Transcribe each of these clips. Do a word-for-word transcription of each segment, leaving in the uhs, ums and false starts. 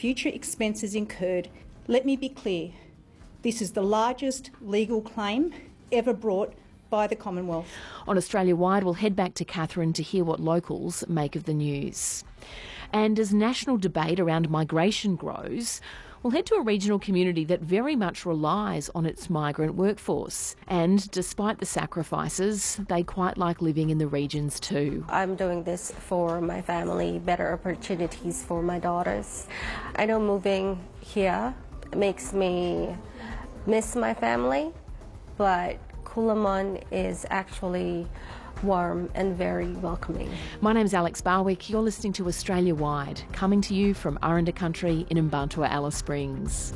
future expenses incurred. Let me be clear, this is the largest legal claim ever brought by the Commonwealth. On Australia Wide, we'll head back to Katherine to hear what locals make of the news. And as national debate around migration grows, we'll head to a regional community that very much relies on its migrant workforce. And despite the sacrifices, they quite like living in the regions too. I'm doing this for my family, better opportunities for my daughters. I know moving here makes me miss my family, but Coolamon is actually warm and very welcoming. My name's Alex Barwick. You're listening to Australia Wide, coming to you from Aranda Country in Mbantua, Alice Springs.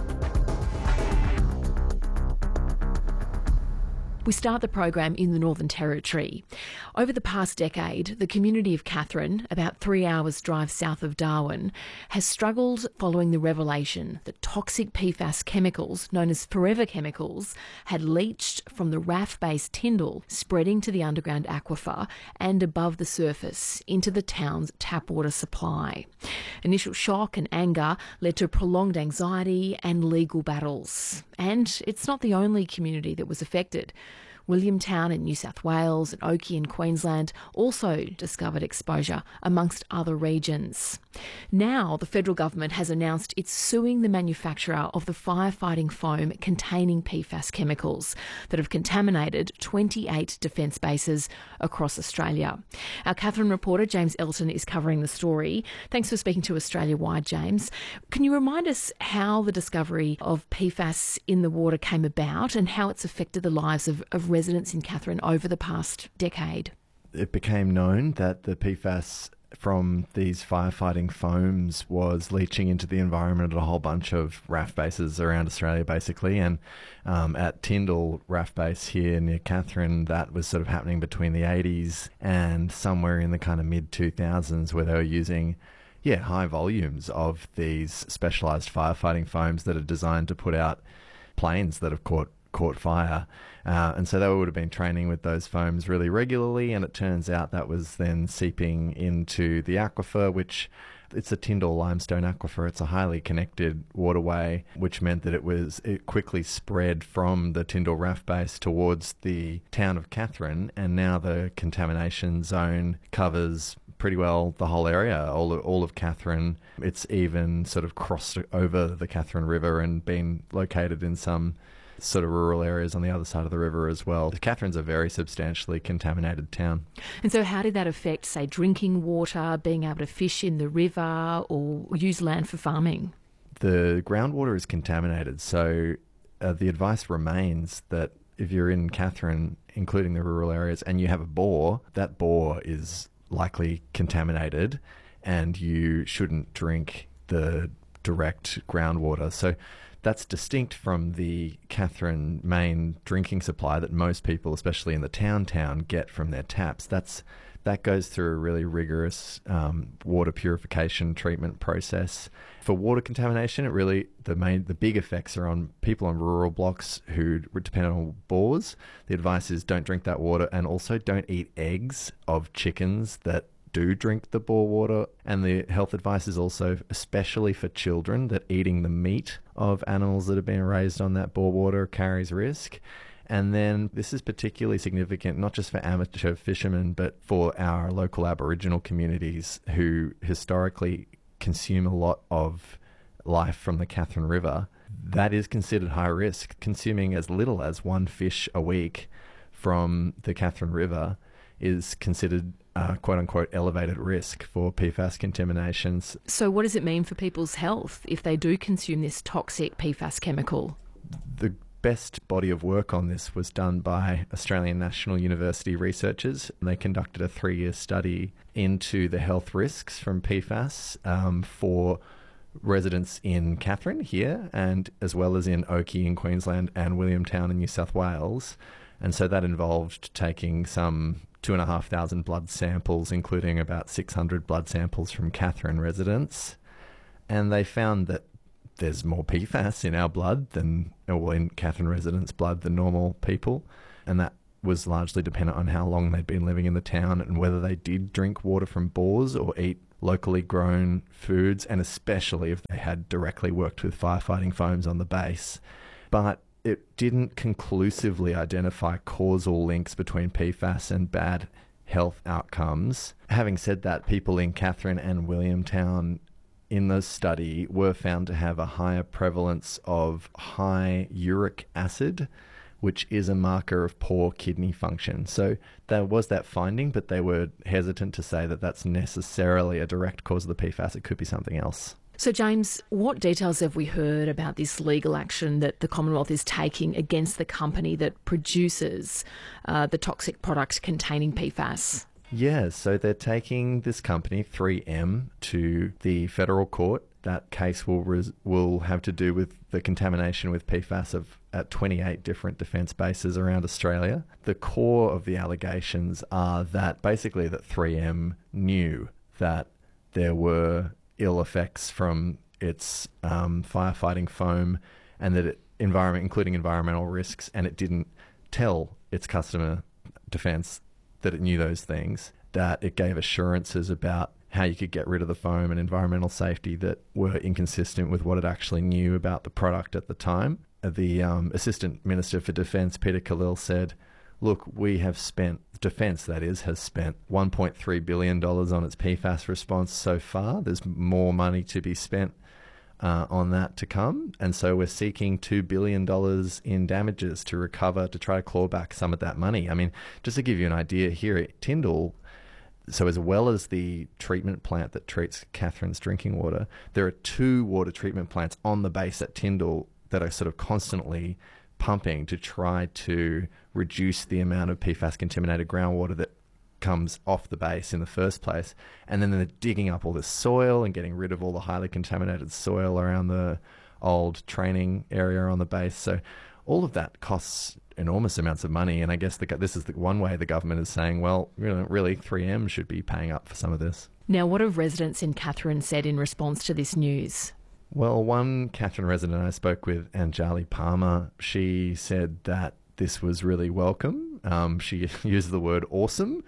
We start the program in the Northern Territory. Over the past decade, the community of Katherine, about three hours drive south of Darwin, has struggled following the revelation that toxic P FAS chemicals, known as forever chemicals, had leached from the R A F-based Tyndall, spreading to the underground aquifer and above the surface into the town's tap water supply. Initial shock and anger led to prolonged anxiety and legal battles. And it's not the only community that was affected. Williamtown in New South Wales and Oakey in Queensland also discovered exposure, amongst other regions. Now, the federal government has announced it's suing the manufacturer of the firefighting foam containing P FAS chemicals that have contaminated twenty-eight defence bases across Australia. Our Katherine reporter, James Elton, is covering the story. Thanks for speaking to Australia Wide, James. Can you remind us how the discovery of P FAS in the water came about and how it's affected the lives of, of residents in Katherine over the past decade? It became known that the P FAS from these firefighting foams was leaching into the environment at a whole bunch of R A F bases around Australia, basically. And um, at Tyndall R A F base here near Katherine, that was sort of happening between the eighties and somewhere in the kind of mid two thousands, where they were using yeah, high volumes of these specialised firefighting foams that are designed to put out planes that have caught caught fire. Uh, and so they would have been training with those foams really regularly, and it turns out that was then seeping into the aquifer, which it's a Tyndall limestone aquifer. It's a highly connected waterway, which meant that it was it quickly spread from the Tyndall R A F base towards the town of Katherine, and now the contamination zone covers pretty well the whole area, all of, all of Katherine. It's even sort of crossed over the Katherine River and been located in some sort of rural areas on the other side of the river as well. Katherine's a very substantially contaminated town. And so how did that affect, say, drinking water, being able to fish in the river or use land for farming? The groundwater is contaminated, so uh, the advice remains that if you're in Katherine, including the rural areas, and you have a bore, that bore is likely contaminated and you shouldn't drink the direct groundwater. So that's distinct from the Katherine main drinking supply that most people, especially in the town town, get from their taps. That's that goes through a really rigorous um, water purification treatment process. For water contamination, it really the main the big effects are on people on rural blocks who depend on bores. The advice is don't drink that water, and also don't eat eggs of chickens that do drink the bore water. And the health advice is also, especially for children, that eating the meat of animals that have been raised on that bore water carries risk. And then this is particularly significant not just for amateur fishermen, but for our local Aboriginal communities who historically consume a lot of life from the Katherine River. That is considered high risk. Consuming as little as one fish a week from the Katherine River is considered uh, quote-unquote elevated risk for P FAS contaminations. So what does it mean for people's health if they do consume this toxic P FAS chemical? The best body of work on this was done by Australian National University researchers. They conducted a three-year study into the health risks from P FAS um, for residents in Katherine here, and as well as in Oakey in Queensland and Williamtown in New South Wales. And so that involved taking some two and a half thousand blood samples, including about six hundred blood samples from Katherine residents. And they found that there's more P FAS in our blood than, or in Katherine residents' blood than normal people. And that was largely dependent on how long they'd been living in the town and whether they did drink water from bores or eat locally grown foods, and especially if they had directly worked with firefighting foams on the base. But it didn't conclusively identify causal links between P FAS and bad health outcomes. Having said that, people in Katherine and Williamtown in the study were found to have a higher prevalence of high uric acid, which is a marker of poor kidney function. So there was that finding, but they were hesitant to say that that's necessarily a direct cause of the P FAS. It could be something else. So, James, what details have we heard about this legal action that the Commonwealth is taking against the company that produces uh, the toxic product containing P FAS? Yeah, so they're taking this company, three M, to the federal court. That case will res- will have to do with the contamination with P FAS of at twenty-eight different defence bases around Australia. The core of the allegations are that basically that three M knew that there were ill effects from its um, firefighting foam, and that it environment, including environmental risks, and it didn't tell its customer defence that it knew those things, that it gave assurances about how you could get rid of the foam and environmental safety that were inconsistent with what it actually knew about the product at the time. The um, Assistant Minister for Defence, Peter Khalil, said, look, we have spent, Defence that is, has spent one point three billion dollars on its P FAS response so far. There's more money to be spent uh, on that to come. And so we're seeking two billion dollars in damages to recover, to try to claw back some of that money. I mean, just to give you an idea, here at Tyndall, so as well as the treatment plant that treats Katherine's drinking water, there are two water treatment plants on the base at Tyndall that are sort of constantly pumping to try to reduce the amount of P FAS-contaminated groundwater that comes off the base in the first place. And then they're digging up all this soil and getting rid of all the highly contaminated soil around the old training area on the base. So all of that costs enormous amounts of money, and I guess the, this is the one way the government is saying, well, you know, really three M should be paying up for some of this. Now, what have residents in Katherine said in response to this news? Well, one Katherine resident I spoke with, Anjali Palmer, she said that this was really welcome. Um, she used the word awesome,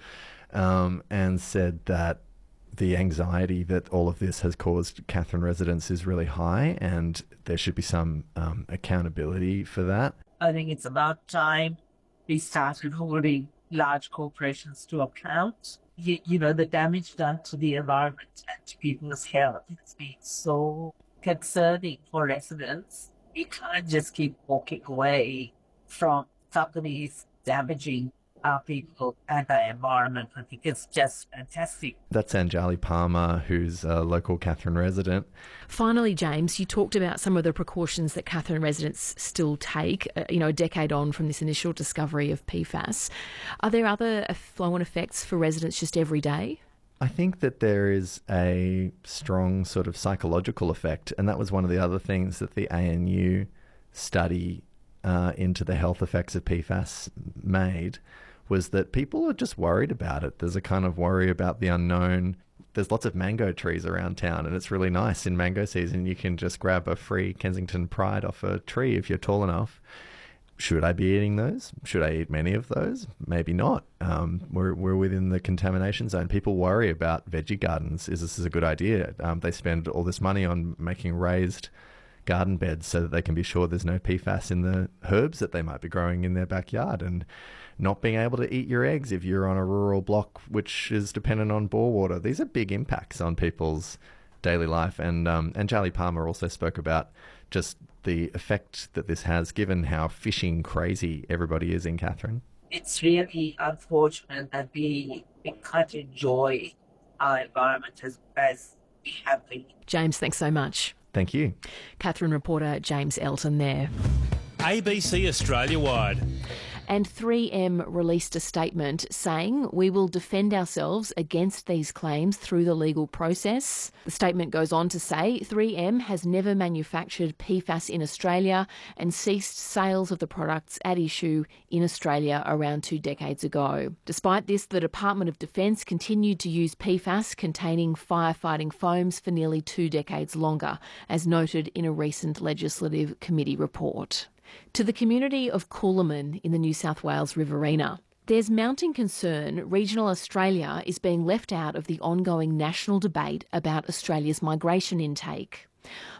um, and said that the anxiety that all of this has caused Katherine residents is really high, and there should be some um, accountability for that. I think it's about time we started holding large corporations to account. You, you know, the damage done to the environment and to people's health has been so concerning for residents. We can't just keep walking away from companies damaging our people and our environment. I think it's just fantastic. That's Anjali Palmer, who's a local Katherine resident. Finally, James, you talked about some of the precautions that Katherine residents still take, uh, you know, a decade on from this initial discovery of P FAS. Are there other flow-on effects for residents just every day? I think that there is a strong sort of psychological effect, and that was one of the other things that the A N U study uh, into the health effects of P FAS made, was that people are just worried about it. There's a kind of worry about the unknown. There's lots of mango trees around town, and it's really nice in mango season. You can just grab a free Kensington Pride off a tree if you're tall enough. Should I be eating those? Should I eat many of those? Maybe not. Um, we're, we're within the contamination zone. People worry about veggie gardens. Is this is a good idea? Um, they spend all this money on making raised garden beds so that they can be sure there's no P FAS in the herbs that they might be growing in their backyard, and not being able to eat your eggs if you're on a rural block which is dependent on bore water. These are big impacts on people's daily life. And um, Anjali Palmer also spoke about just the effect that this has, given how fishing crazy everybody is in Katherine. It's really unfortunate that we, we can't enjoy our environment as, as we have been. James, thanks so much. Thank you. Katherine reporter James Elton there. A B C Australia-wide. And three M released a statement saying, we will defend ourselves against these claims through the legal process. The statement goes on to say three M has never manufactured P FAS in Australia and ceased sales of the products at issue in Australia around two decades ago. Despite this, the Department of Defence continued to use P FAS containing firefighting foams for nearly two decades longer, as noted in a recent Legislative Committee report. To the community of Coolaman in the New South Wales Riverina, There's mounting concern regional Australia is being left out of the ongoing national debate about Australia's migration intake.